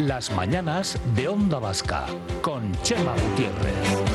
Las mañanas de Onda Vasca, con Chema Gutiérrez.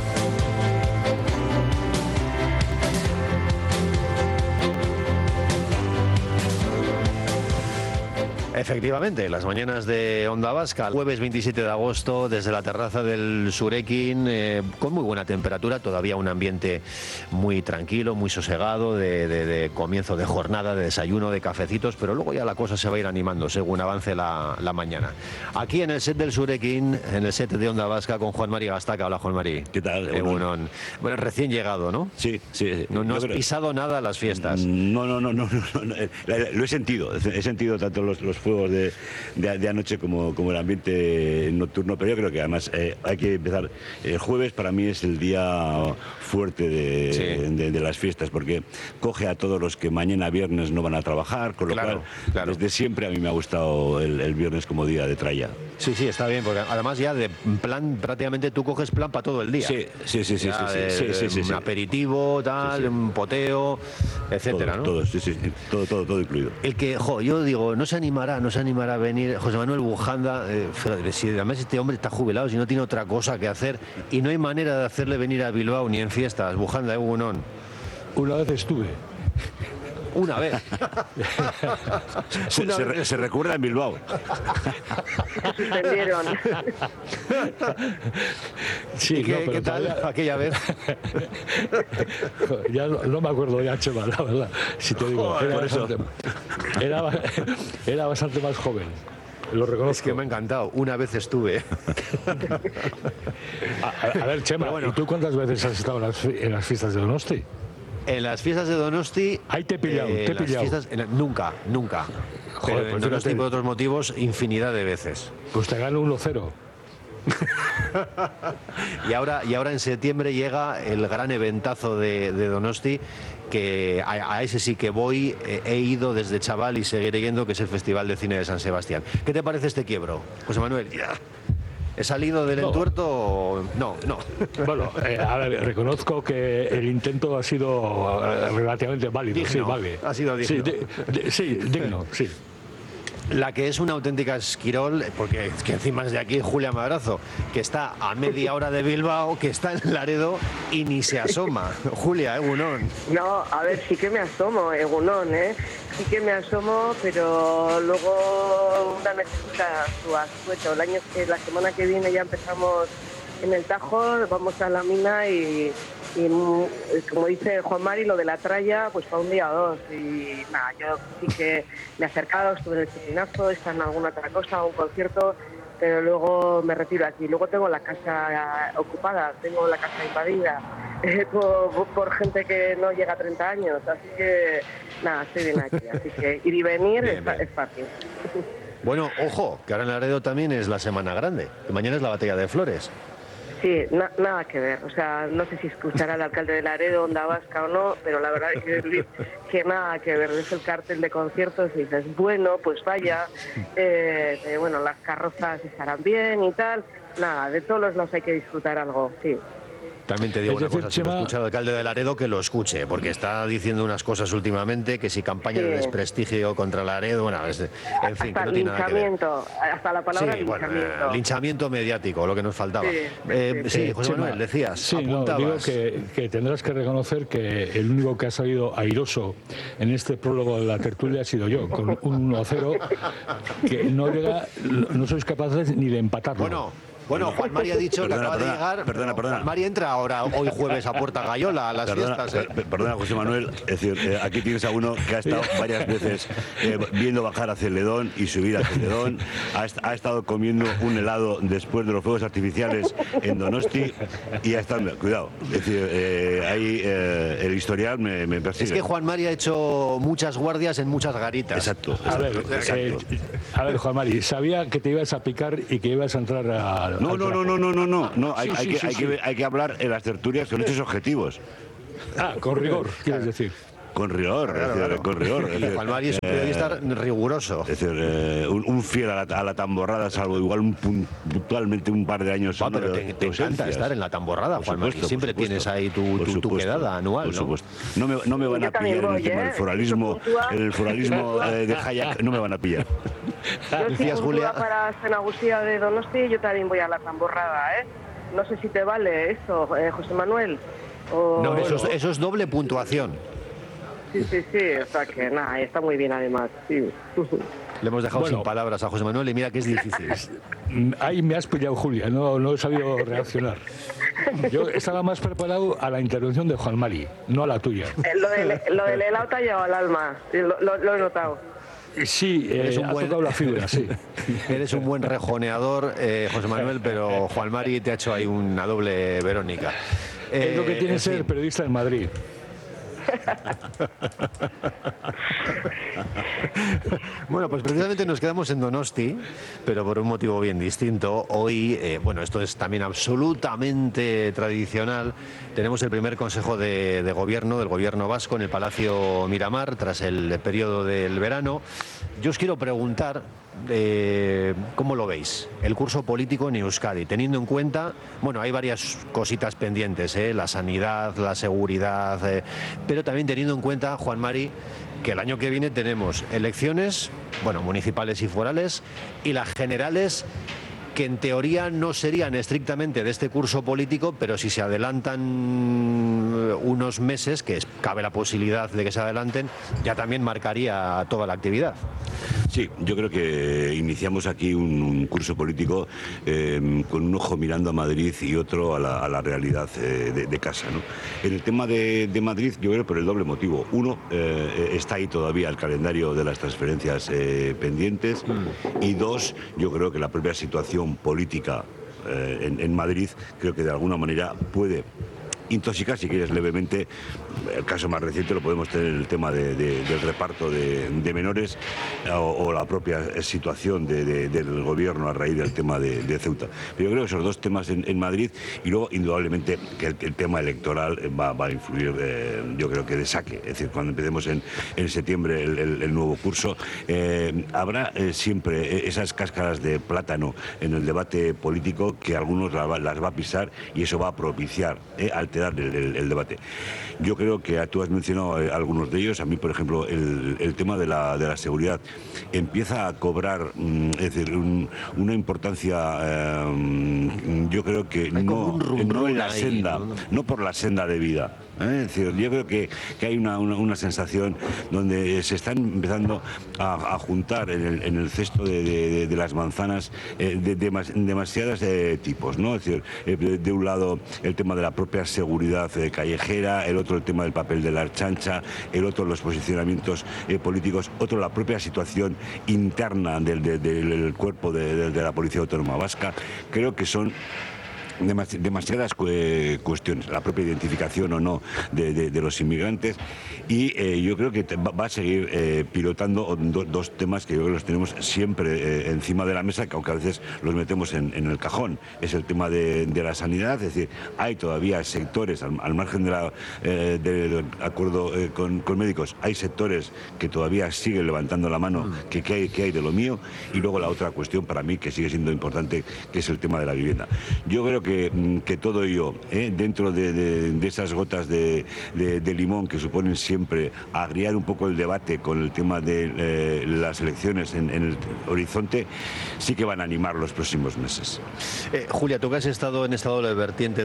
Efectivamente, las mañanas de Onda Vasca, jueves 27 de agosto, desde la terraza del Surekin, con muy buena temperatura, todavía un ambiente muy tranquilo, muy sosegado, de comienzo de jornada, de desayuno, de cafecitos, pero luego ya la cosa se va a ir animando según avance la mañana. Aquí en el set del Surekin, en el set de Onda Vasca, con Juan Mari Gastaca. Hola, Juan Mari. ¿Qué tal? Bueno, recién llegado, ¿no? Sí, sí. No has pisado nada las fiestas. No. Lo he sentido tanto los fuegos de anoche como el ambiente nocturno, pero yo creo que además hay que empezar. El jueves para mí es el día fuerte de las fiestas, porque coge a todos los que mañana viernes no van a trabajar, con lo cual desde siempre a mí me ha gustado el viernes como día de tralla. Sí, está bien, porque además ya de plan, prácticamente tú coges plan para todo el día. Sí. Un aperitivo, tal, un poteo, etcétera, todo, ¿no? Todo incluido. El que, yo digo, no se animará a venir José Manuel Bujanda, si además este hombre está jubilado, si no tiene otra cosa que hacer, y no hay manera de hacerle venir a Bilbao ni en fiestas. Bujanda, Egunon. Una vez estuve. Una vez. Se recuerda en Bilbao. Se suspendieron. Sí, ¿Qué tal aquella vez? Ya no me acuerdo ya, Chema, la verdad. Si te digo, era bastante más joven. Lo reconozco. Es que me ha encantado. Una vez estuve. A ver, Chema, ¿y tú cuántas veces has estado en las fiestas de Donosti? En las fiestas de Donosti... Ahí te he pillado, Fiestas, nunca. Joder, pero en Donosti por otros motivos, infinidad de veces. Pues te gano 1-0. y ahora en septiembre llega el gran eventazo de Donosti, que a ese sí que voy, he ido desde chaval y seguiré yendo, que es el Festival de Cine de San Sebastián. ¿Qué te parece este quiebro, José Manuel? ¿He salido del entuerto? No. Bueno, a ver, reconozco que el intento ha sido relativamente válido. Digno. Sí, vale. Ha sido digno. Sí, digno, sí. La que es una auténtica esquirol, porque es que encima es de aquí Julia Madrazo, que está a media hora de Bilbao, que está en Laredo y ni se asoma. Julia, Egunon. No, a ver, sí que me asomo, Egunon, sí que me asomo, pero luego una necesita su asueto. La semana que viene ya empezamos en el Tajo, vamos a la mina y como dice Juan Mari, lo de la tralla, pues para un día o dos. Y nada, yo sí que me he acercado, estuve en el Chupinazo, está en alguna otra cosa, un concierto, pero luego me retiro aquí. Luego tengo la casa ocupada, tengo la casa invadida por gente que no llega a 30 años. Así que nada, estoy bien aquí. Así que ir y venir es fácil. Bueno, ojo, que ahora en Laredo también es la Semana Grande, que mañana es la Batalla de Flores. Sí, nada que ver. O sea, no sé si escuchará el alcalde de Laredo, Onda Vasca o no, pero la verdad es que nada que ver. Es el cartel de conciertos y dices, bueno, pues vaya, bueno, las carrozas estarán bien y tal. Nada, de todos los lados hay que disfrutar algo, sí. También te digo una cosa, si no escucha al alcalde de Laredo, que lo escuche, porque está diciendo unas cosas últimamente, que si campaña de desprestigio contra Laredo, bueno, en fin, que no tiene nada que ver. Hasta la palabra linchamiento. Linchamiento mediático, lo que nos faltaba. Sí, José Manuel, decías, sí, apuntabas. No, digo que tendrás que reconocer que el único que ha salido airoso en este prólogo de la tertulia ha sido yo, con un 1-0 que no sois capaces ni de empatarlo. Bueno, Juan Mari ha dicho que acaba de llegar. Perdona. Juan Mari entra ahora, hoy jueves, a Puerta Gallola, a las fiestas. Perdona, José Manuel. Es decir, aquí tienes a uno que ha estado varias veces viendo bajar a Celedón y subir a Celedón. Ha estado comiendo un helado después de los fuegos artificiales en Donosti y ha estado. Cuidado. Es decir, ahí el historial me persigue. Es que Juan Mari ha hecho muchas guardias en muchas garitas. Exacto. A ver, Juan Mari, sabía que te ibas a picar y que ibas a entrar a. No. Hay que hablar en las tertulias con hechos objetivos. Con rigor, quieres decir. Con rigor, claro. Con rigor. Juan Mari es un periodista riguroso. Es decir, un fiel a la tamborrada, salvo igual puntualmente un par de años. Pero te encanta estar en la tamborrada, Juan Mari. Siempre tienes ahí tu quedada anual, ¿no? Por supuesto. No me van a pillar en el tema del foralismo. El foralismo de Hayek no me van a pillar. Yo Decías, si Julia. para San Agustín de Donosti, yo también voy a la tamborrada, ¿eh? No sé si te vale eso, José Manuel. O... No, eso es doble puntuación. Sí, o sea que nada, está muy bien además, sí. Le hemos dejado sin palabras a José Manuel y mira que es difícil. Ahí me has pillado, Julia, no he sabido reaccionar. Yo estaba más preparado a la intervención de Juan Mari, no a la tuya. Lo del helado te ha llevado al alma, lo he notado. Sí, ha tocado la fibra, sí. Eres un buen rejoneador, José Manuel, pero Juan Mari te ha hecho ahí una doble Verónica. Es lo que tiene ser periodista en Madrid. Bueno, pues precisamente nos quedamos en Donosti, pero por un motivo bien distinto. Hoy, bueno, esto es también absolutamente tradicional. Tenemos el primer consejo de gobierno del gobierno vasco en el Palacio Miramar tras el periodo del verano. Yo os quiero preguntar ¿cómo lo veis? El curso político en Euskadi, teniendo en cuenta, bueno, hay varias cositas pendientes, la sanidad, la seguridad, pero también teniendo en cuenta, Juan Mari, que el año que viene tenemos elecciones, bueno, municipales y forales, y las generales, que en teoría no serían estrictamente de este curso político, pero si se adelantan unos meses, que cabe la posibilidad de que se adelanten, ya también marcaría toda la actividad. Sí, yo creo que iniciamos aquí un curso político con un ojo mirando a Madrid y otro a la realidad de casa, ¿no? En el tema de Madrid, yo creo por el doble motivo. Uno, está ahí todavía el calendario de las transferencias pendientes, y dos, yo creo que la propia situación política en Madrid, creo que de alguna manera puede intoxicar, si quieres, levemente. El caso más reciente lo podemos tener en el tema del reparto de menores o la propia situación del gobierno a raíz del tema de Ceuta. Pero yo creo que esos dos temas en Madrid, y luego indudablemente que el tema electoral va a influir, yo creo que de saque. Es decir, cuando empecemos en septiembre el nuevo curso, habrá siempre esas cáscaras de plátano en el debate político que algunos las va a pisar, y eso va a propiciar alterar el debate. Yo creo que tú has mencionado algunos de ellos. A mí, por ejemplo, el tema de la seguridad empieza a cobrar, es decir, una importancia, yo creo que no en la senda, no por la senda de vida. Es decir, yo creo que hay una sensación donde se están empezando a juntar en el cesto de las manzanas demasiados tipos, ¿no? Es decir, de un lado el tema de la propia seguridad callejera, el otro el tema del papel de la archancha, el otro los posicionamientos políticos, otro la propia situación interna del cuerpo de la Policía Autónoma Vasca. Creo que son demasiadas cuestiones, la propia identificación o no de los inmigrantes, y yo creo que va a seguir pilotando dos temas que yo creo que los tenemos siempre encima de la mesa, que aunque a veces los metemos en el cajón. Es el tema de la sanidad. Es decir, hay todavía sectores, al margen del acuerdo con médicos, hay sectores que todavía siguen levantando la mano, que hay de lo mío, y luego la otra cuestión para mí que sigue siendo importante, que es el tema de la vivienda. Yo creo que todo ello, dentro de esas gotas de limón que suponen siempre agriar un poco el debate con el tema de las elecciones en el horizonte, sí que van a animar los próximos meses. Julia, tú que has estado en esta doble vertiente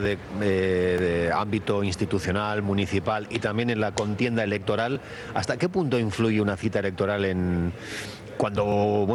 de ámbito institucional, municipal y también en la contienda electoral, ¿hasta qué punto influye una cita electoral cuando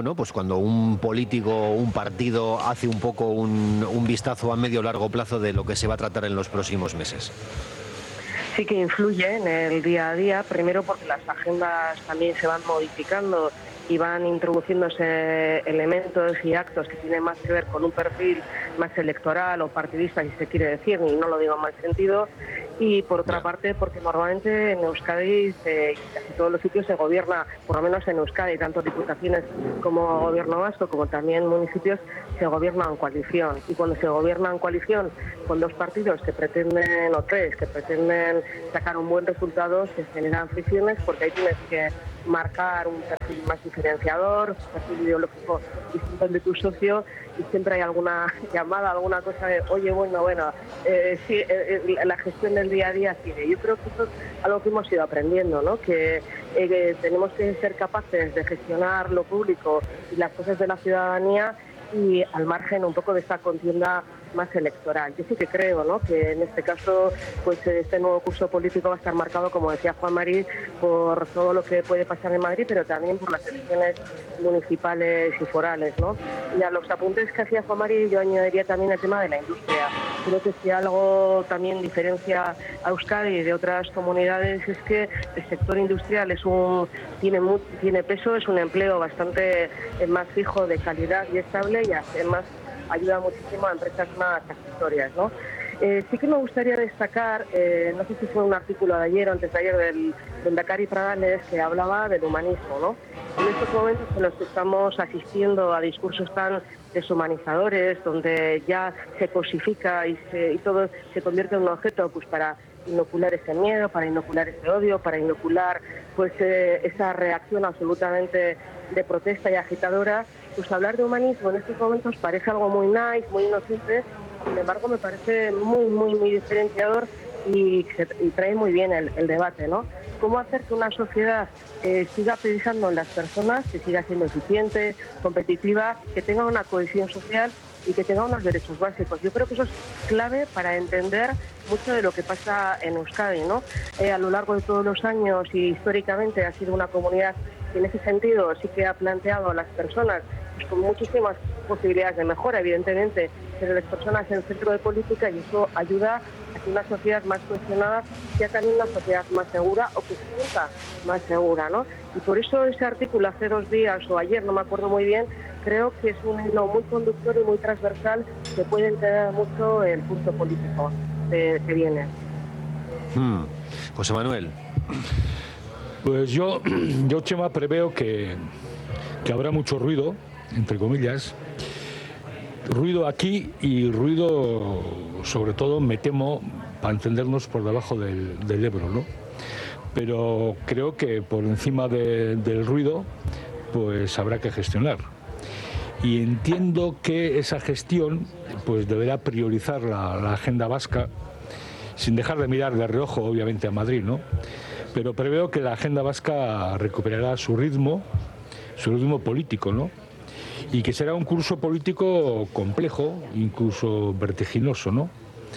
un político, un partido hace un poco un vistazo a medio o largo plazo de lo que se va a tratar en los próximos meses? Sí que influye en el día a día, primero porque las agendas también se van modificando y van introduciéndose elementos y actos que tienen más que ver con un perfil más electoral o partidista, si se quiere decir, y no lo digo en mal sentido. Y por otra parte, porque normalmente en Euskadi, casi todos los sitios se gobierna, por lo menos en Euskadi, tanto diputaciones como gobierno vasco, como también municipios, se gobierna en coalición. Y cuando se gobierna en coalición con dos partidos que pretenden, o tres, que pretenden sacar un buen resultado, se generan fricciones, porque ahí tienes que marcar un perfil más diferenciador, un perfil ideológico distinto al de tu socio, y siempre hay alguna llamada, alguna cosa de, oye, bueno, sí, la gestión del día a día sigue. Yo creo que eso es algo que hemos ido aprendiendo, ¿no? Que tenemos que ser capaces de gestionar lo público y las cosas de la ciudadanía, y al margen un poco de esta contienda más electoral. Yo sí que creo, ¿no?, que en este caso pues este nuevo curso político va a estar marcado, como decía Juan Mari, por todo lo que puede pasar en Madrid, pero también por las elecciones municipales y forales, ¿no? Y a los apuntes que hacía Juan Mari yo añadiría también el tema de la industria. Creo que si algo también diferencia a Euskadi de otras comunidades es que el sector industrial tiene peso, es un empleo bastante más fijo, de calidad y estable, y además ayuda muchísimo a empresas más accesorias, ¿no? Sí que me gustaría destacar, no sé si fue un artículo de ayer o antes de ayer del Endacari Pradales, que hablaba del humanismo, ¿no? En estos momentos en los que estamos asistiendo a discursos tan deshumanizadores, donde ya se cosifica y todo se convierte en un objeto pues para inocular ese miedo, para inocular ese odio, para inocular pues esa reacción absolutamente de protesta y agitadora, pues hablar de humanismo en estos momentos parece algo muy nice, muy inocente. Sin embargo, me parece muy diferenciador y trae muy bien el debate, ¿no? Cómo hacer que una sociedad siga pensando en las personas, que siga siendo eficiente, competitiva, que tenga una cohesión social y que tenga unos derechos básicos. Yo creo que eso es clave para entender mucho de lo que pasa en Euskadi, ¿no? A lo largo de todos los años y históricamente ha sido una comunidad que en ese sentido sí que ha planteado a las personas pues, con muchísimas posibilidades de mejora, evidentemente, pero las personas en el centro de política, y eso ayuda a que una sociedad más cohesionada sea también una sociedad más segura, o que se sienta más segura, ¿no? Y por eso ese artículo hace 2 días o ayer, no me acuerdo muy bien, creo que es un hilo muy conductor y muy transversal que puede entender mucho el curso político que viene. José Manuel. Pues yo Chema, preveo que habrá mucho ruido, entre comillas, ruido aquí y ruido, sobre todo, me temo, para entendernos, por debajo del Ebro, ¿no? Pero creo que por encima del ruido, pues habrá que gestionar. Y entiendo que esa gestión pues deberá priorizar la agenda vasca, sin dejar de mirar de reojo, obviamente, a Madrid, ¿no? Pero preveo que la agenda vasca recuperará su ritmo político, ¿no? Y que será un curso político complejo, incluso vertiginoso, ¿no?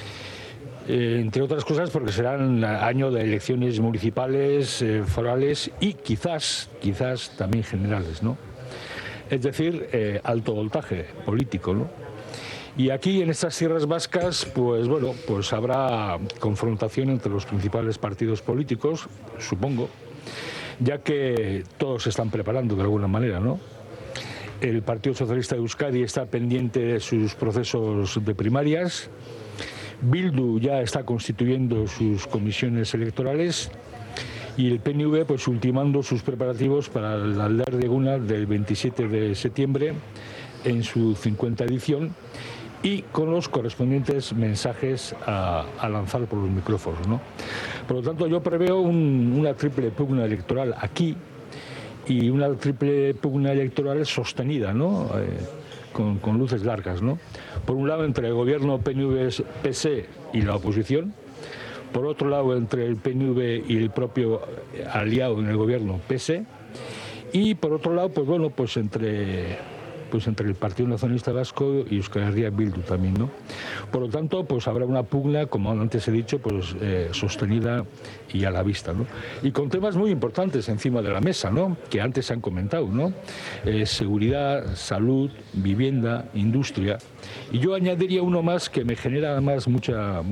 Entre otras cosas porque serán año de elecciones municipales, forales y quizás también generales, ¿no? Es decir, alto voltaje político, ¿no? Y aquí en estas tierras vascas, pues bueno, pues habrá confrontación entre los principales partidos políticos, supongo, ya que todos se están preparando de alguna manera, ¿no? El Partido Socialista de Euskadi está pendiente de sus procesos de primarias. Bildu ya está constituyendo sus comisiones electorales y el PNV pues ultimando sus preparativos para el Aldar de Eguna del 27 de septiembre en su 50ª edición, y con los correspondientes mensajes a lanzar por los micrófonos, ¿no? Por lo tanto, yo preveo una triple pugna electoral aquí y una triple pugna electoral sostenida, ¿no? Con luces largas, ¿no? Por un lado, entre el gobierno PNV-PSE y la oposición. Por otro lado, entre el PNV y el propio aliado en el gobierno, PSE. Y por otro lado, pues bueno, pues entre el Partido Nacionalista Vasco y Euskal Herria Bildu también, ¿no? Por lo tanto, pues habrá una pugna, como antes he dicho, pues sostenida y a la vista, ¿no? Y con temas muy importantes encima de la mesa, ¿no? Que antes se han comentado, ¿no? Seguridad, salud, vivienda, industria. Y yo añadiría uno más que me genera además mucha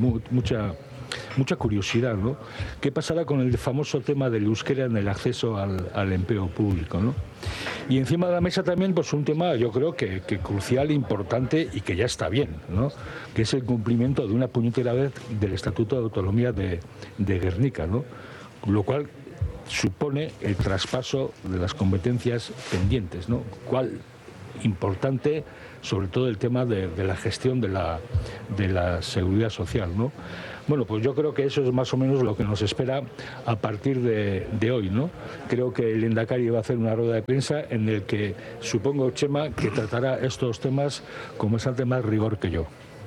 curiosidad, ¿no? ¿Qué pasará con el famoso tema del euskera en el acceso al empleo público, ¿no? Y encima de la mesa también, pues un tema, yo creo que crucial, importante y que ya está bien, ¿no? Que es el cumplimiento de una puñetera vez del Estatuto de Autonomía de Gernika, ¿no? Lo cual supone el traspaso de las competencias pendientes, ¿no? importante, sobre todo el tema de la gestión de la seguridad social, ¿no? Bueno, pues yo creo que eso es más o menos lo que nos espera a partir de hoy, ¿no? Creo que el Lehendakari va a hacer una rueda de prensa en el que, supongo, Chema, que tratará estos temas con bastante más rigor que yo.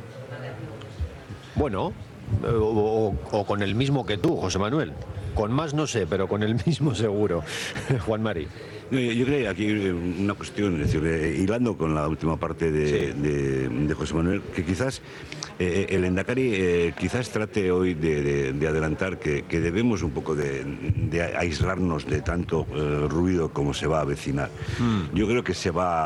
Bueno, o con el mismo que tú, José Manuel. Con más no sé, pero con el mismo seguro. Juan Mari. Yo creo que aquí una cuestión, es decir, hilando con la última parte de José Manuel, que quizás el Lehendakari quizás trate hoy de adelantar que debemos un poco de aislarnos de tanto ruido como se va a avecinar. Yo creo que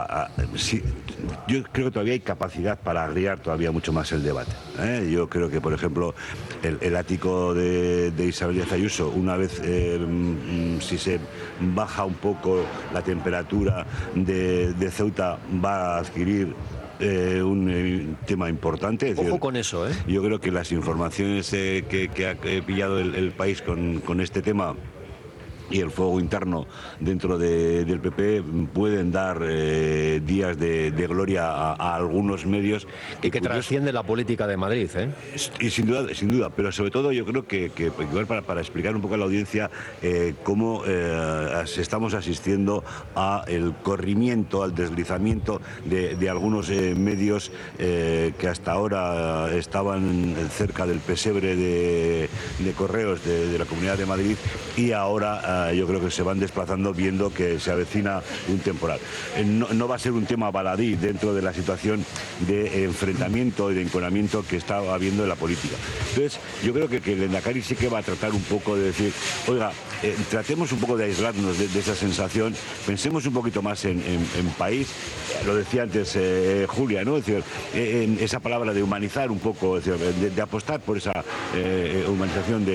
yo creo que todavía hay capacidad para agriar todavía mucho más el debate. Yo creo que, por ejemplo, el ático de Isabel Díaz Ayuso, una vez si se baja un poco la temperatura de Ceuta, va a adquirir un tema importante. Es decir, ojo con eso, ¿eh? Yo creo que las informaciones que ha pillado el país con este tema y el fuego interno dentro del PP pueden dar días de gloria a algunos medios. Y que trasciende la política de Madrid, ¿eh? Y sin duda, pero sobre todo yo creo que igual para explicar un poco a la audiencia cómo estamos asistiendo al corrimiento, al deslizamiento de algunos medios que hasta ahora estaban cerca del pesebre de correos de la Comunidad de Madrid, y ahora yo creo que se van desplazando viendo que se avecina un temporal. No va a ser un tema baladí dentro de la situación de enfrentamiento y de enconamiento que está habiendo en la política. Entonces, yo creo que el Lehendakari sí que va a tratar un poco de decir, oiga, tratemos un poco de aislarnos de esa sensación, pensemos un poquito más en país. Lo decía antes Julia, ¿no? Es decir, en esa palabra de humanizar un poco, es decir, de apostar por esa humanización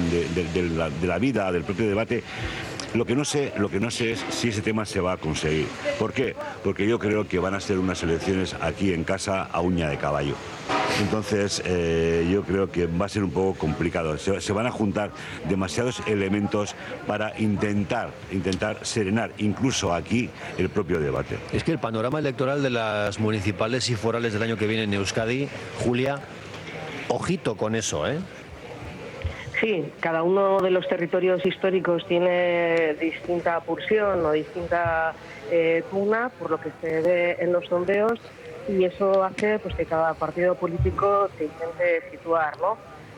de la vida, del propio debate. Lo que no sé es si ese tema se va a conseguir. ¿Por qué? Porque yo creo que van a ser unas elecciones aquí en casa a uña de caballo. Entonces, yo creo que va a ser un poco complicado. Se van a juntar demasiados elementos para intentar serenar, incluso aquí, el propio debate. Es que el panorama electoral de las municipales y forales del año que viene en Euskadi, Julia, ojito con eso, ¿eh? Sí, cada uno de los territorios históricos tiene distinta pulsión o distinta pugna, por lo que se ve en los sondeos, y eso hace pues que cada partido político se intente situar, ¿no?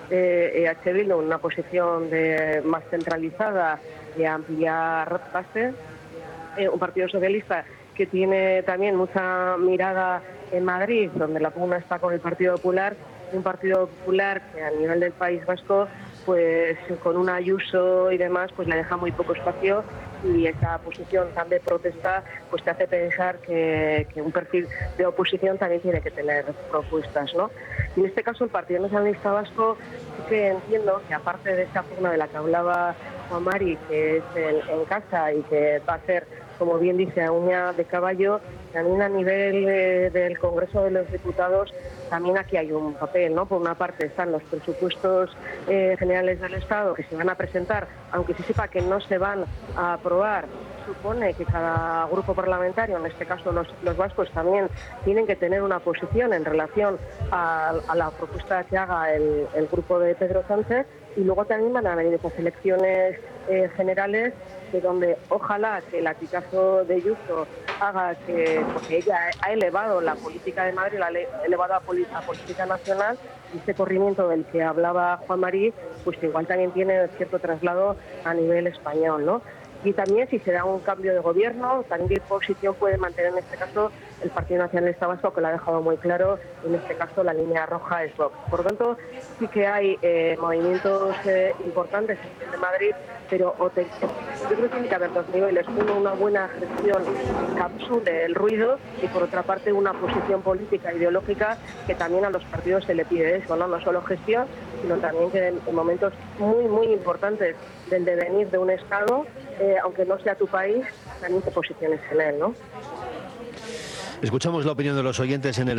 EH Bildu en una posición más centralizada, de ampliar base, un partido socialista que tiene también mucha mirada en Madrid, donde la pugna está con el Partido Popular, y un Partido Popular que a nivel del País Vasco, pues con un Ayuso y demás, pues le deja muy poco espacio, y esa posición tan de protesta pues te hace pensar que un perfil de oposición también tiene que tener propuestas, ¿no? Y en este caso el Partido Nacionalista Vasco, sí que entiendo que aparte de esa pugna de la que hablaba Juan Mari, que es en casa y que va a ser, como bien dice, a uña de caballo, también a nivel del Congreso de los Diputados, también aquí hay un papel, ¿no? Por una parte están los presupuestos generales del Estado que se van a presentar, aunque se sepa que no se van a aprobar. Supone que cada grupo parlamentario, en este caso los vascos, también tienen que tener una posición en relación a la propuesta que haga el grupo de Pedro Sánchez, y luego también van a venir esas elecciones generales, de donde ojalá que el latigazo de Ayuso haga porque ella ha elevado la política de Madrid, la ha elevado a política nacional, y este corrimiento del que hablaba Juan Mari, pues igual también tiene cierto traslado a nivel español, ¿no? Y también, si se da un cambio de gobierno, también qué posición puede mantener en este caso el Partido Nacionalista Vasco, que lo ha dejado muy claro. En este caso la línea roja es Vox. Por lo tanto, sí que hay movimientos importantes en Madrid, pero yo creo que tiene que haber dos niveles. Uno, una buena gestión que capsule el ruido, y por otra parte una posición política ideológica que también a los partidos se le pide eso, ¿no? No solo gestión, sino también que en momentos muy, muy importantes del devenir de un Estado, aunque no sea tu país, también te posiciones en él, ¿no? Escuchamos la opinión de los oyentes en el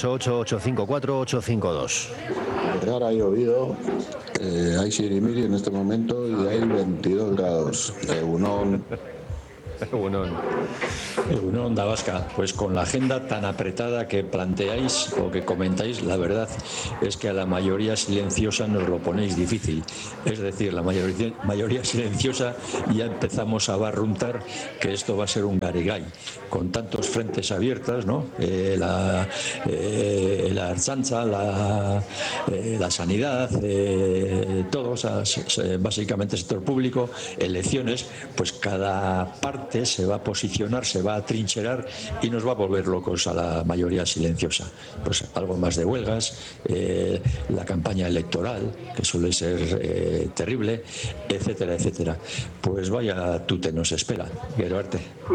688-854-852. Ahora ha llovido, hay sirimiri en este momento y hay 22 grados. Egunon. Una onda vasca, pues con la agenda tan apretada que planteáis o que comentáis, la verdad es que a la mayoría silenciosa nos lo ponéis difícil. Es decir, la mayoría silenciosa ya empezamos a barruntar que esto va a ser un garigay, con tantos frentes abiertas, ¿no? La Ertzaintza, la sanidad, todos, básicamente sector público, elecciones, pues cada parte se va a posicionar, se va a trincherar y nos va a volver locos a la mayoría silenciosa. Pues algo más de huelgas, la campaña electoral, que suele ser terrible, etcétera, etcétera. Pues vaya tute nos espera, Geroarte.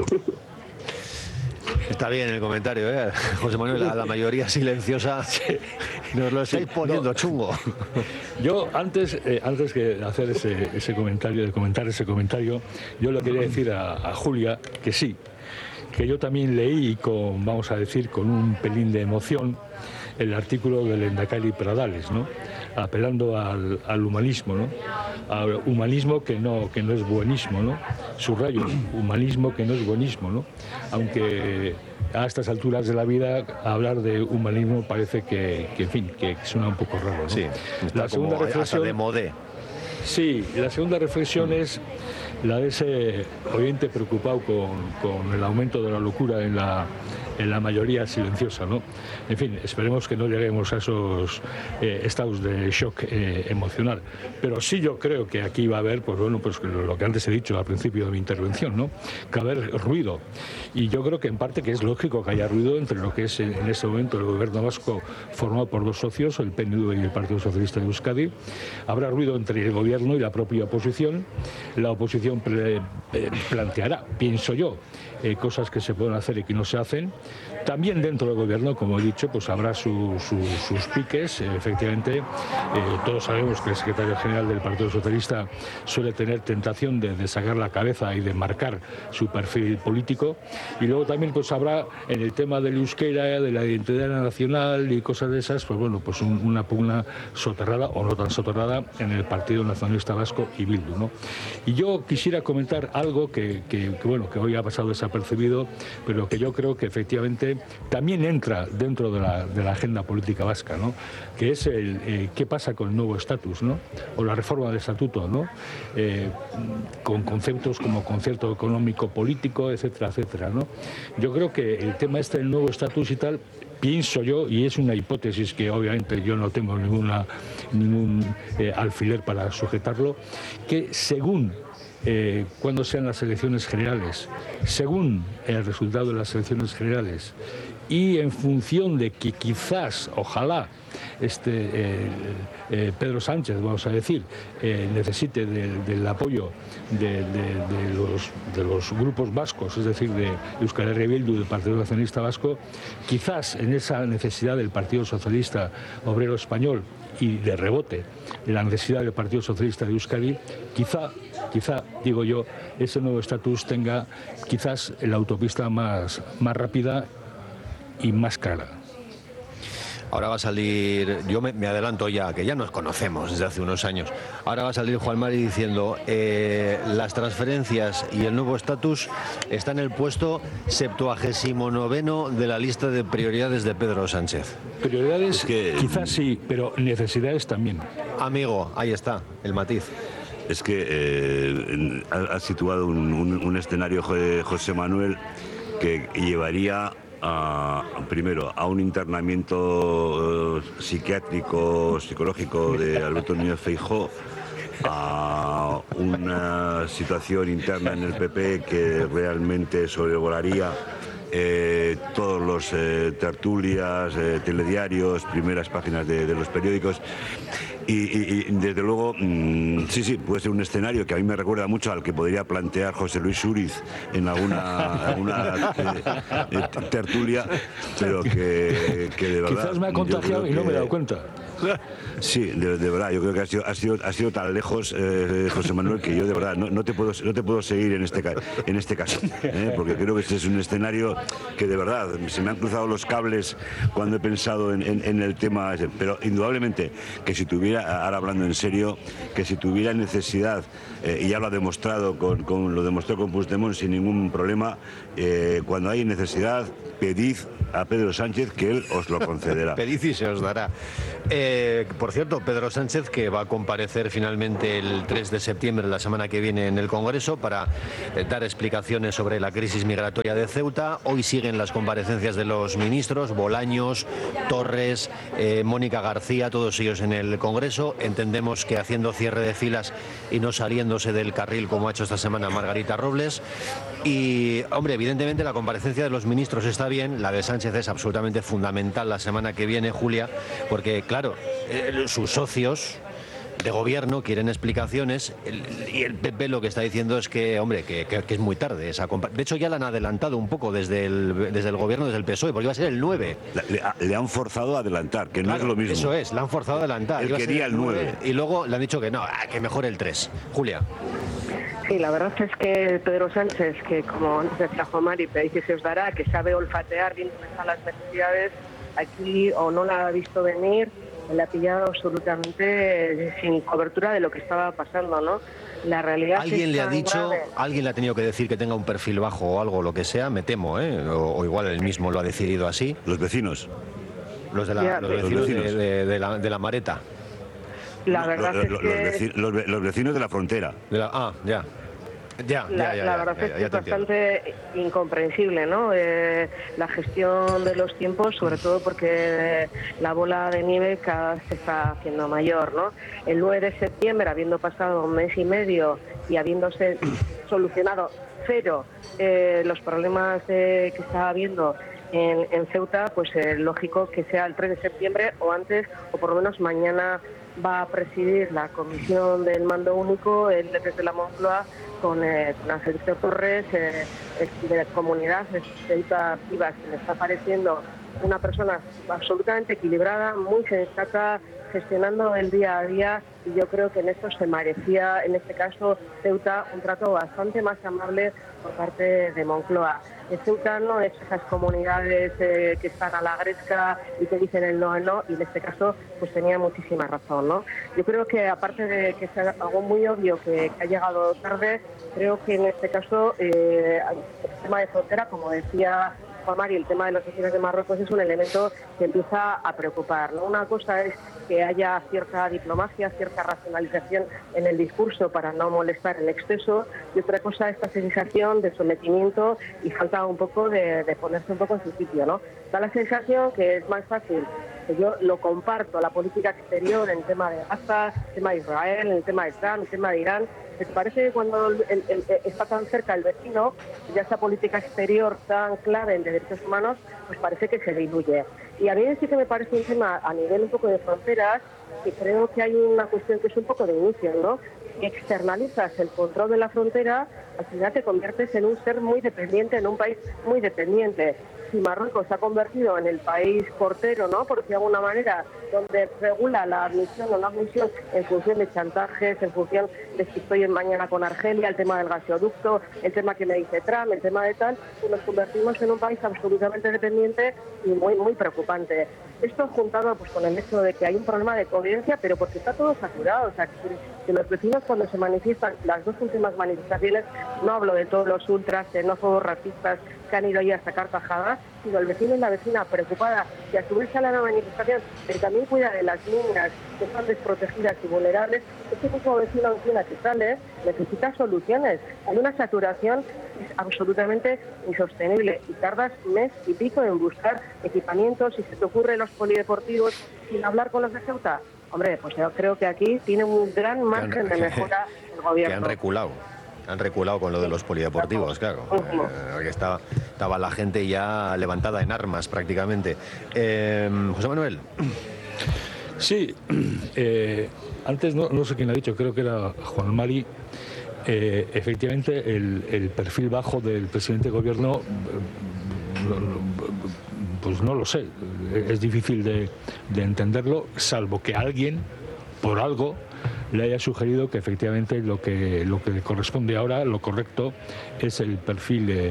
Está bien el comentario, ¿eh? José Manuel, a la mayoría silenciosa nos lo estáis poniendo chungo. Yo antes que hacer ese comentario, de comentar ese comentario, yo le quería decir a Julia que sí, que yo también leí con, vamos a decir, con un pelín de emoción el artículo del Lehendakari Pradales, ¿no? Apelando al humanismo, ¿no? Al humanismo que no es buenismo, ¿no? Subrayo, humanismo que no es buenismo, ¿no? Aunque a estas alturas de la vida hablar de humanismo parece que en fin, que suena un poco raro, ¿no? Sí, la segunda reflexión de modé. Sí, la segunda reflexión es la de ese oyente preocupado con el aumento de la locura en la mayoría silenciosa, ¿no? En fin, esperemos que no lleguemos a esos estados de shock emocional. Pero sí yo creo que aquí va a haber, pues bueno, pues lo que antes he dicho al principio de mi intervención, ¿no? Que va a haber ruido. Y yo creo que en parte que es lógico que haya ruido entre lo que es en este momento el gobierno vasco formado por dos socios, el PNV y el Partido Socialista de Euskadi. Habrá ruido entre el gobierno y la propia oposición. La oposición planteará, pienso yo, cosas que se pueden hacer y que no se hacen. También dentro del gobierno, como he dicho, pues habrá sus piques. Efectivamente, todos sabemos que el secretario general del Partido Socialista suele tener tentación de sacar la cabeza y de marcar su perfil político. Y luego también pues habrá en el tema del euskera, de la identidad nacional y cosas de esas, pues bueno, pues una pugna soterrada o no tan soterrada en el Partido Nacionalista Vasco y Bildu, ¿no? Y yo quisiera comentar algo que hoy ha pasado desapercibido, pero que yo creo que efectivamente también entra dentro de la agenda política vasca, ¿no? Que es qué pasa con el nuevo estatus, ¿no? O la reforma del estatuto, ¿no? Con conceptos como concierto económico político, etcétera, etcétera, ¿no? Yo creo que el tema del nuevo estatus y tal, pienso yo, y es una hipótesis que obviamente yo no tengo ningún alfiler para sujetarlo, que según cuando sean las elecciones generales, según el resultado de las elecciones generales y en función de que quizás, ojalá, Pedro Sánchez, vamos a decir, necesite del apoyo de los grupos vascos, es decir, de Euskal Herria Bildu y del Partido Nacionalista Vasco, quizás en esa necesidad del Partido Socialista Obrero Español y de rebote la necesidad del Partido Socialista de Euskadi, quizá, digo yo, ese nuevo estatus tenga quizás la autopista más rápida y más clara. Ahora va a salir, yo me adelanto ya, que ya nos conocemos desde hace unos años. Ahora va a salir Juan Mari diciendo las transferencias y el nuevo estatus está en el puesto 79º de la lista de prioridades de Pedro Sánchez. Prioridades quizás sí, pero necesidades también. Amigo, ahí está, el matiz. Es que ha situado un escenario, José Manuel, que llevaría primero a un internamiento psiquiátrico, psicológico de Alberto Núñez Feijóo, a una situación interna en el PP que realmente sobrevolaría todos los tertulias, telediarios, primeras páginas de los periódicos. Y desde luego, sí, puede ser un escenario que a mí me recuerda mucho al que podría plantear José Luis Suriz en alguna tertulia, pero que de verdad... Quizás me ha contagiado y no me he dado cuenta. Sí, de verdad, yo creo que ha sido tan lejos, José Manuel, que yo de verdad no te puedo seguir en este caso, porque creo que este es un escenario que de verdad se me han cruzado los cables cuando he pensado en el tema, pero indudablemente que si tuviera, ahora hablando en serio, que si tuviera necesidad, y ya lo ha demostrado lo demostró con Puigdemont sin ningún problema, cuando hay necesidad, pedid a Pedro Sánchez que él os lo concederá. Pedid y se os dará. Por cierto, Pedro Sánchez, que va a comparecer finalmente el 3 de septiembre, la semana que viene, en el Congreso para dar explicaciones sobre la crisis migratoria de Ceuta. Hoy siguen las comparecencias de los ministros, Bolaños, Torres, Mónica García, todos ellos en el Congreso. Entendemos que haciendo cierre de filas y no saliéndose del carril como ha hecho esta semana Margarita Robles. Y, hombre, evidentemente la comparecencia de los ministros está bien, la de Sánchez es absolutamente fundamental la semana que viene, Julia, porque, claro, sus socios de gobierno quieren explicaciones y el PP lo que está diciendo es que, hombre, que es muy tarde esa de hecho ya la han adelantado un poco desde el gobierno, desde el PSOE, porque iba a ser el 9. Le han forzado a adelantar, que claro, no es lo mismo. Eso es, la han forzado a adelantar. Él quería el 9. Y luego le han dicho que no, que mejor el 3. Julia. Sí, la verdad es que Pedro Sánchez, que como decía Juan Mari, dice se os dará, que sabe olfatear bien dónde están las necesidades, aquí o no la ha visto venir, le ha pillado absolutamente sin cobertura de lo que estaba pasando, ¿no? La realidad alguien le ha dicho, grave. Alguien le ha tenido que decir que tenga un perfil bajo o algo, lo que sea, me temo, o igual él mismo lo ha decidido así. Los vecinos. Los vecinos de la Mareta. La verdad es que los vecinos de la frontera. La verdad es bastante incomprensible, ¿no? La gestión de los tiempos, sobre todo porque la bola de nieve cada vez se está haciendo mayor, ¿no? El 9 de septiembre, habiendo pasado un mes y medio y habiéndose solucionado cero los problemas que estaba habiendo en Ceuta, pues lógico que sea el 3 de septiembre o antes, o por lo menos mañana va a presidir la comisión del mando único, el desde la Moncloa, con Sergio Torres, de Comunidad de Ceuta Vivas, que me está pareciendo una persona absolutamente equilibrada, muy sensata, gestionando el día a día, y yo creo que en esto se merecía, en este caso, Ceuta, un trato bastante más amable por parte de Moncloa. Ceuta no es esas comunidades que están a la gresca y que dicen el no, y en este caso pues tenía muchísima razón, ¿no? Yo creo que aparte de que sea algo muy obvio que ha llegado tarde, creo que en este caso el tema de frontera, como decía Juan Mari, el tema de los vecinos de Marruecos es un elemento que empieza a preocupar, ¿no? Una cosa es que haya cierta diplomacia, cierta racionalización en el discurso para no molestar en exceso, y otra cosa esta sensación de sometimiento y falta un poco de ponerse un poco en su sitio, ¿no? Da la sensación que es más fácil, que yo lo comparto, la política exterior en el tema de Gaza, el tema de Israel, el tema de Trump, el tema de Irán. Me parece que cuando está tan cerca el vecino, ya esa política exterior tan clave en derechos humanos, pues parece que se diluye. Y a mí sí que me parece un tema a nivel un poco de fronteras, que creo que hay una cuestión que es un poco de inicio, ¿no? Que externalizas el control de la frontera, al final te conviertes en un ser muy dependiente, en un país muy dependiente. Si Marruecos se ha convertido en el país portero, ¿no? Por decirlo de alguna manera, donde regula la admisión o no admisión en función de chantajes, en función de si estoy mañana con Argelia, el tema del gasoducto, el tema que me dice Trump, el tema de tal, pues nos convertimos en un país absolutamente dependiente y muy, muy preocupante. Esto juntado pues con el hecho de que hay un problema de convivencia, pero porque está todo saturado. O sea, que los vecinos cuando se manifiestan, las dos últimas manifestaciones, no hablo de todos los ultras, xenófobos, racistas que han ido ahí a sacar tajadas, sino el vecino y la vecina preocupada de a subirse a la manifestación, pero también cuida de las niñas que están desprotegidas y vulnerables. Este mismo vecino o vecina que sale necesita soluciones. Hay una saturación es absolutamente insostenible y tardas mes y pico en buscar equipamientos. Si se te ocurre los polideportivos sin hablar con los de Ceuta, hombre, pues yo creo que aquí tiene un gran margen de mejora el gobierno. Que han reculado con lo de los polideportivos, claro. Que estaba la gente ya levantada en armas prácticamente. José Manuel. Sí, antes no sé quién lo ha dicho, creo que era Juan Mari. Efectivamente, el perfil bajo del presidente de gobierno pues no lo sé, es difícil de entenderlo, salvo que alguien, por algo, le haya sugerido que efectivamente lo que le corresponde ahora, lo correcto, es el perfil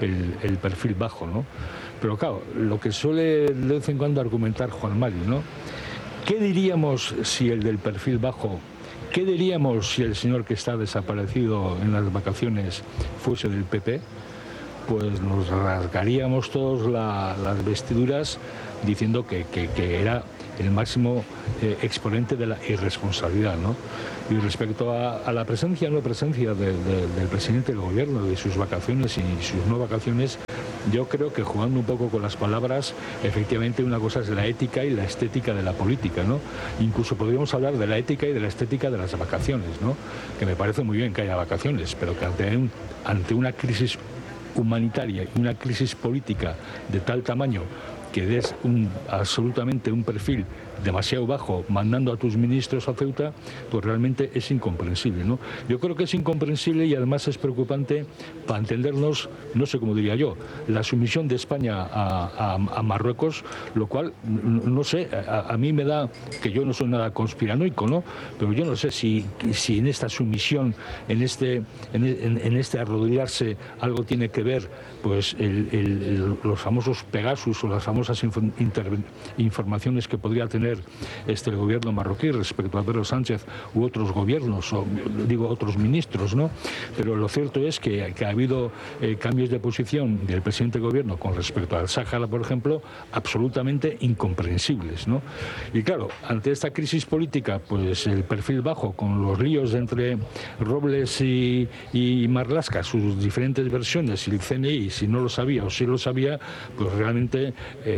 bajo, ¿no? Pero claro, lo que suele de vez en cuando argumentar Juan Mari, ¿no? ¿Qué diríamos si el del perfil bajo, qué diríamos si el señor que está desaparecido en las vacaciones fuese del PP? Pues nos rasgaríamos todos las vestiduras diciendo que era el máximo exponente de la irresponsabilidad, ¿no? Y respecto a la presencia o no presencia del presidente del gobierno, de sus vacaciones y sus no vacaciones, yo creo que jugando un poco con las palabras, efectivamente una cosa es la ética y la estética de la política, ¿no? Incluso podríamos hablar de la ética y de la estética de las vacaciones, ¿no? Que me parece muy bien que haya vacaciones, pero que ante una crisis humanitaria y una crisis política de tal tamaño que des absolutamente un perfil demasiado bajo mandando a tus ministros a Ceuta, pues realmente es incomprensible, ¿no? Yo creo que es incomprensible y además es preocupante para entendernos, no sé cómo diría yo, la sumisión de España a Marruecos, lo cual, no sé, a mí me da, que yo no soy nada conspiranoico, ¿no? Pero yo no sé si en esta sumisión, en este arrodillarse, algo tiene que ver, pues, los famosos Pegasus o las famosas informaciones que podría tener el gobierno marroquí respecto a Pedro Sánchez u otros gobiernos, o digo otros ministros, ¿no? Pero lo cierto es que ha habido cambios de posición del presidente del gobierno con respecto al Sáhara, por ejemplo, absolutamente incomprensibles, ¿no? Y claro, ante esta crisis política, pues el perfil bajo, con los líos entre Robles y Marlaska, sus diferentes versiones, y el CNI, si no lo sabía o si lo sabía, pues realmente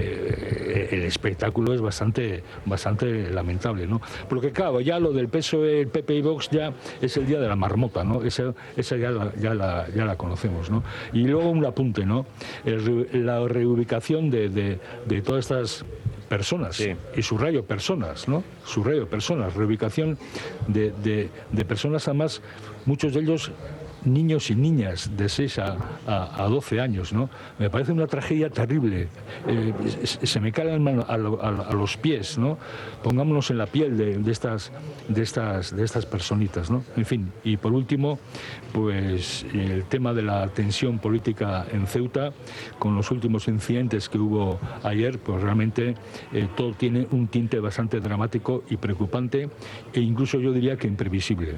el espectáculo es bastante lamentable, ¿no? Porque claro, ya lo del PSOE, el PP y Vox ya es el día de la marmota, ¿no? Esa ya la conocemos, ¿no? Y luego un apunte, ¿no? La reubicación de todas estas personas, sí. Y subrayo personas, ¿no? Subrayo personas, reubicación de personas, además, muchos de ellos niños y niñas de 6 a 12 años, ¿no? Me parece una tragedia terrible. Se me cae a los pies, ¿no? Pongámonos en la piel de estas personitas, ¿no? En fin, y por último, pues el tema de la tensión política en Ceuta, con los últimos incidentes que hubo ayer, pues realmente todo tiene un tinte bastante dramático y preocupante, e incluso yo diría que imprevisible.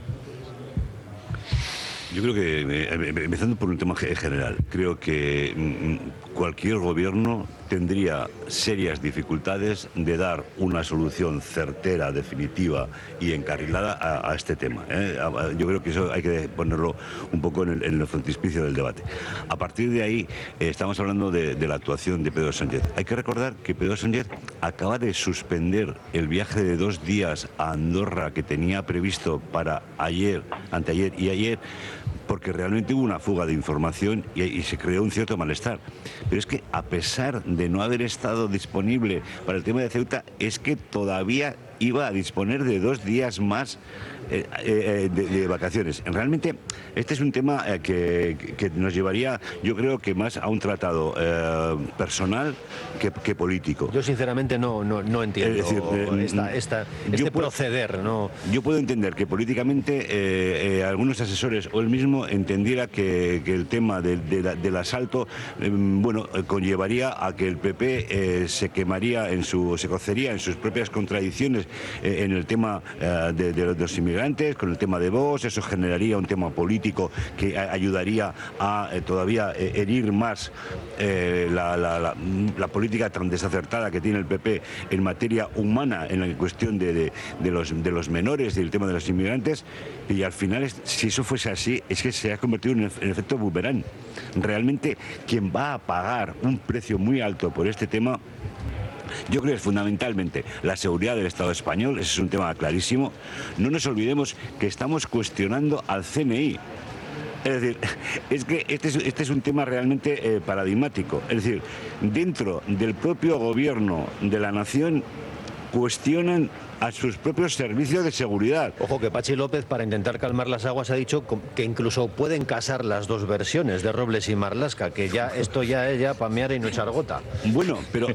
Yo creo que, empezando por un tema general, creo que cualquier gobierno tendría serias dificultades de dar una solución certera, definitiva y encarrilada a este tema, ¿eh? Yo creo que eso hay que ponerlo un poco en el frontispicio del debate. A partir de ahí, estamos hablando de la actuación de Pedro Sánchez. Hay que recordar que Pedro Sánchez acaba de suspender el viaje de 2 días a Andorra que tenía previsto para anteayer y ayer, porque realmente hubo una fuga de información y se creó un cierto malestar. Pero es que a pesar de no haber estado disponible para el tema de Ceuta, es que todavía iba a disponer de 2 días más de vacaciones. Realmente este es un tema que nos llevaría, yo creo que más a un tratado personal que político. Yo sinceramente no entiendo este proceder, ¿no? Yo puedo entender que políticamente algunos asesores o él mismo entendiera que el tema del asalto conllevaría a que el PP se cocería en sus propias contradicciones en el tema de los inmigrantes, con el tema de Vox. Eso generaría un tema político que ayudaría a todavía herir más la política tan desacertada que tiene el PP en materia humana, en la cuestión de los menores y el tema de los inmigrantes. Y al final, si eso fuese así, es que se ha convertido en efecto boomerang. Realmente quien va a pagar un precio muy alto por este tema, yo creo que es fundamentalmente la seguridad del Estado español. Ese es un tema clarísimo. No nos olvidemos que estamos cuestionando al CNI. Es decir, es que este es un tema realmente paradigmático. Es decir, dentro del propio gobierno de la nación, cuestionan a sus propios servicios de seguridad. Ojo que Pachi López, para intentar calmar las aguas, ha dicho que incluso pueden casar las dos versiones de Robles y Marlaska, que ya esto ya es pamear y no echar gota. Bueno, pero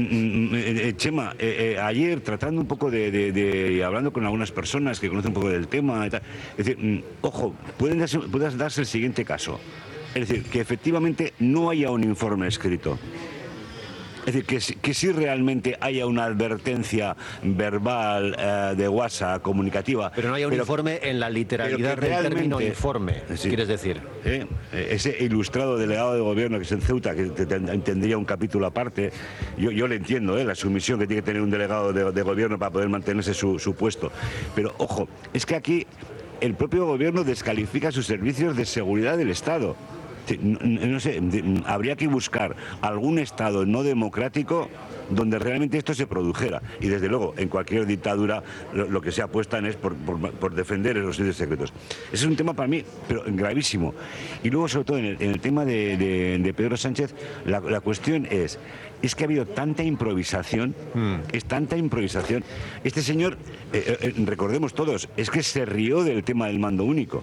Chema, ayer tratando un poco hablando con algunas personas que conocen un poco del tema, y tal, es decir, ojo, puede darse el siguiente caso. Es decir, que efectivamente no haya un informe escrito. Es decir, que sí realmente haya una advertencia verbal de WhatsApp, comunicativa. Pero no haya un informe en la literalidad del término informe, sí, quieres decir. Ese ilustrado delegado de gobierno que es en Ceuta, que tendría un capítulo aparte, yo le entiendo, la sumisión que tiene que tener un delegado de gobierno para poder mantenerse su puesto. Pero, ojo, es que aquí el propio gobierno descalifica sus servicios de seguridad del Estado. No sé, habría que buscar algún Estado no democrático donde realmente esto se produjera. Y desde luego, en cualquier dictadura lo que se apuestan es por defender esos servicios secretos. Ese es un tema para mí, pero gravísimo. Y luego, sobre todo, en el tema de Pedro Sánchez, la cuestión es que ha habido tanta improvisación, es tanta improvisación. Este señor, recordemos todos, es que se rió del tema del mando único.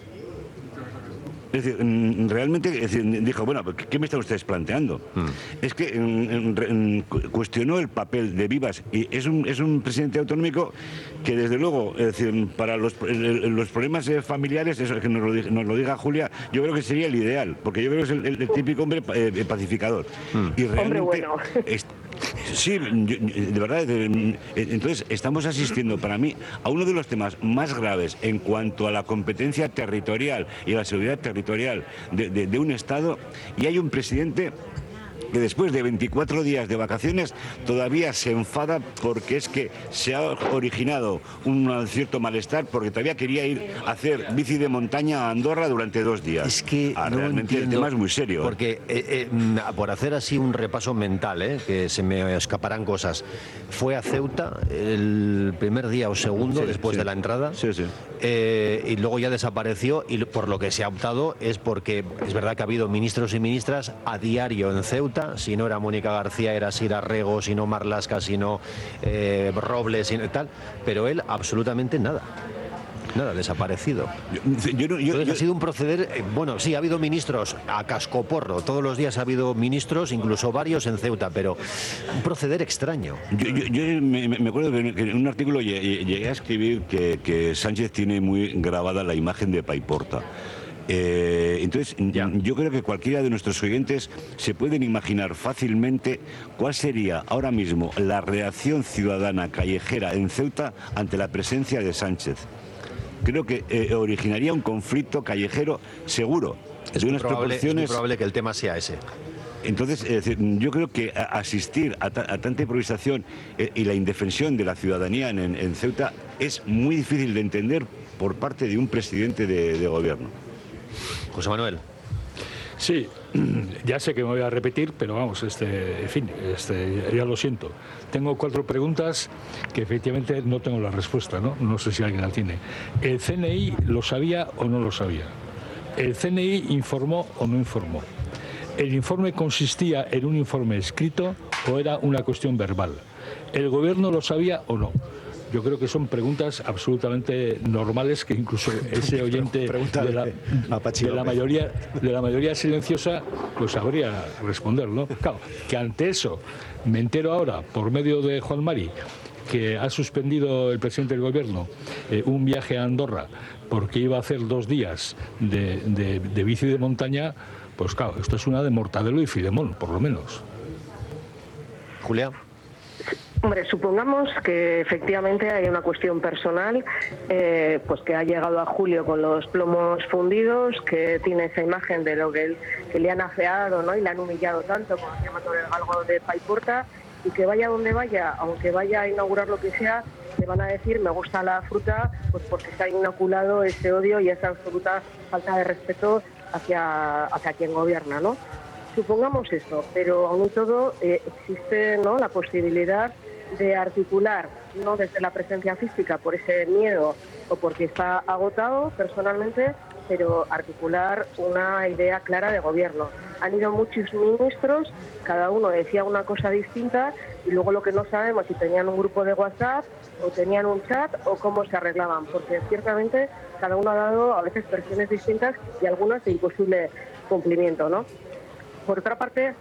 Es decir, realmente dijo, bueno, ¿qué me están ustedes planteando? Es que cuestionó el papel de Vivas y es un presidente autonómico que desde luego, es decir, para los problemas familiares, eso que nos lo diga Julia, yo creo que sería el ideal, porque yo creo que es el típico hombre pacificador. Y realmente, hombre bueno. Sí, de verdad. Entonces, estamos asistiendo, para mí, a uno de los temas más graves en cuanto a la competencia territorial y la seguridad territorial de un Estado, y hay un presidente que después de 24 días de vacaciones todavía se enfada porque es que se ha originado un cierto malestar porque todavía quería ir a hacer bici de montaña a Andorra durante 2 días. Es que no realmente entiendo, el tema es muy serio. Porque por hacer así un repaso mental, que se me escaparán cosas, fue a Ceuta el primer día o segundo después de la entrada. Sí. Y luego ya desapareció, y por lo que se ha optado es porque es verdad que ha habido ministros y ministras a diario en Ceuta. Si no era Mónica García, era Sira Rego, si no Marlaska, si no Robles, y tal, pero él absolutamente nada, desaparecido. Entonces ha sido un proceder, bueno, sí, ha habido ministros a cascoporro, todos los días ha habido ministros, incluso varios en Ceuta, pero un proceder extraño. Yo me acuerdo que en un artículo llegué a escribir que Sánchez tiene muy grabada la imagen de Paiporta. Entonces, yo creo que cualquiera de nuestros oyentes se pueden imaginar fácilmente cuál sería ahora mismo la reacción ciudadana callejera en Ceuta ante la presencia de Sánchez. Creo que originaría un conflicto callejero seguro. Es muy probable que el tema sea ese. Entonces, es decir, yo creo que asistir a tanta improvisación y la indefensión de la ciudadanía en Ceuta es muy difícil de entender por parte de un presidente de gobierno. José Manuel. Sí, ya sé que me voy a repetir, pero vamos, en fin, ya lo siento. Tengo 4 preguntas que efectivamente no tengo la respuesta, ¿no? No sé si alguien la tiene. ¿El CNI lo sabía o no lo sabía? ¿El CNI informó o no informó? ¿El informe consistía en un informe escrito o era una cuestión verbal? ¿El gobierno lo sabía o no? Yo creo que son preguntas absolutamente normales que incluso ese oyente de la mayoría silenciosa pues sabría responder, ¿no? Claro, que ante eso me entero ahora por medio de Juan Mari que ha suspendido el presidente del gobierno un viaje a Andorra porque iba a hacer 2 días de bici de montaña, pues claro, esto es una de Mortadelo y Filemón, por lo menos. Julia. Hombre, supongamos que efectivamente hay una cuestión personal, pues que ha llegado a Julio con los plomos fundidos, que tiene esa imagen de lo que le han afeado, ¿no? Y le han humillado tanto, como se llama todo el galgo de Paiporta, y que vaya donde vaya, aunque vaya a inaugurar lo que sea, le van a decir me gusta la fruta, pues porque se ha inoculado ese odio y esa absoluta falta de respeto hacia quien gobierna, ¿no? Supongamos eso, pero aún y todo existe, ¿no?, la posibilidad de articular, no desde la presencia física por ese miedo o porque está agotado personalmente, pero articular una idea clara de gobierno. Han ido muchos ministros, cada uno decía una cosa distinta y luego lo que no sabemos si tenían un grupo de WhatsApp o tenían un chat o cómo se arreglaban, porque ciertamente cada uno ha dado a veces versiones distintas y algunas de imposible cumplimiento, ¿no? Por otra parte,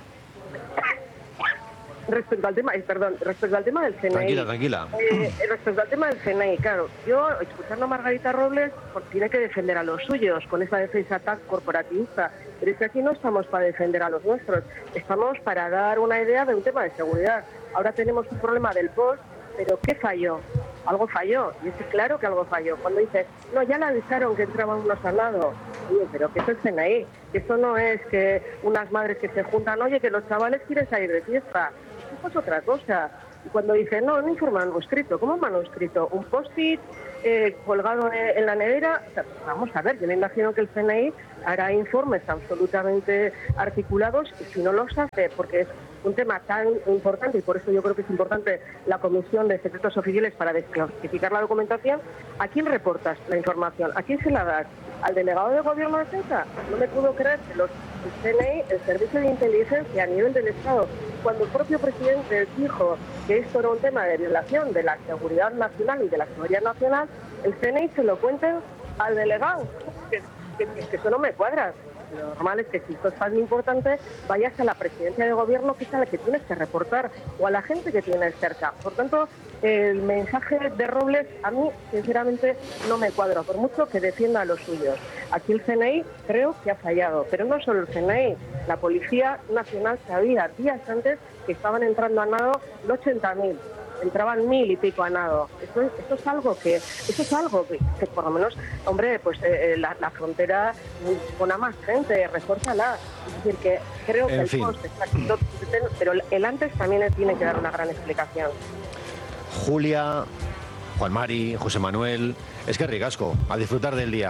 respecto al tema del CNI. Tranquila. Respecto al tema del CNI, claro, yo escuchando a Margarita Robles, pues tiene que defender a los suyos con esa defensa tan corporativista. Pero es que aquí no estamos para defender a los nuestros, estamos para dar una idea de un tema de seguridad. Ahora tenemos un problema del post, pero ¿qué falló? Algo falló, y es claro que algo falló. Cuando dices, no, ya le avisaron que entraban unos al lado. Oye, pero ¿qué es el CNI? Que esto no es que unas madres que se juntan, oye, que los chavales quieren salir de fiesta. Esto es otra cosa. Y cuando dicen, no, un informe manuscrito, ¿cómo manuscrito? ¿Un post-it colgado en la nevera? O sea, vamos a ver, yo me imagino que el CNI hará informes absolutamente articulados y si no los hace, porque es un tema tan importante y por eso yo creo que es importante la Comisión de Secretos Oficiales para desclasificar la documentación, ¿a quién reportas la información? ¿A quién se la das? ¿Al delegado de Gobierno de Defensa? No me puedo creer que el CNI, el Servicio de Inteligencia a nivel del Estado, cuando el propio presidente dijo que esto era un tema de violación de la seguridad nacional y de la seguridad nacional, el CNI se lo cuente al delegado. Que eso no me cuadra. Lo normal es que si esto es tan importante, vayas a la presidencia de gobierno, que es a la que tienes que reportar, o a la gente que tienes cerca. Por tanto, el mensaje de Robles a mí, sinceramente, no me cuadra, por mucho que defienda a los suyos. Aquí el CNI creo que ha fallado, pero no solo el CNI, la Policía Nacional sabía días antes que estaban entrando a nado 80.000. Entraban 1.000 y pico a nado. Eso es algo que por lo menos, hombre, pues la frontera con a más gente, refórzala. Es decir, que creo que el post está aquí, pero el antes también tiene que dar una gran explicación. Julia, Juan Mari, José Manuel, es que ricasco, a disfrutar del día.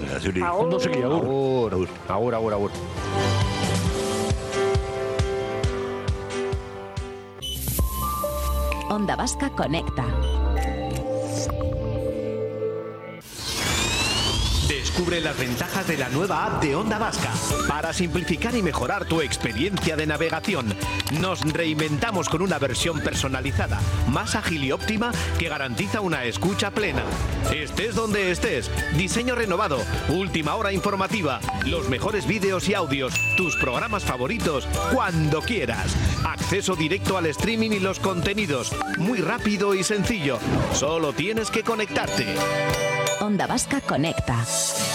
Agur. Onda Vasca Conecta. Descubre las ventajas de la nueva app de Onda Vasca. Para simplificar y mejorar tu experiencia de navegación, nos reinventamos con una versión personalizada, más ágil y óptima que garantiza una escucha plena. Estés donde estés, diseño renovado, última hora informativa, los mejores vídeos y audios, tus programas favoritos, cuando quieras. Acceso directo al streaming y los contenidos, muy rápido y sencillo. Solo tienes que conectarte. Onda Vasca Conecta.